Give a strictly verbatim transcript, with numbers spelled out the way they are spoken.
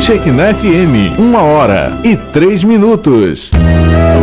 Shekinah F M, uma hora e três minutos.